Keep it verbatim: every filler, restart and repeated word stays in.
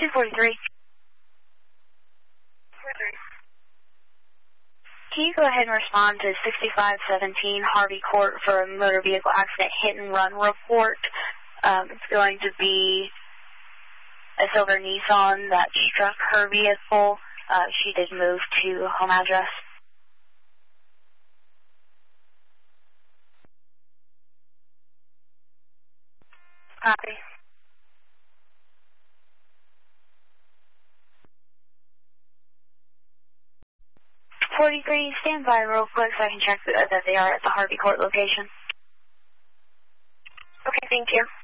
two forty-three. forty-three. Can you go ahead and respond to sixty-five seventeen Harvey Court for a motor vehicle accident hit and run report? Um, it's going to be a silver Nissan that struck her vehicle. Uh, she did move to home address. Copy. forty-three, stand by real quick so I can check that they are at the Harvey Court location. Okay, thank you.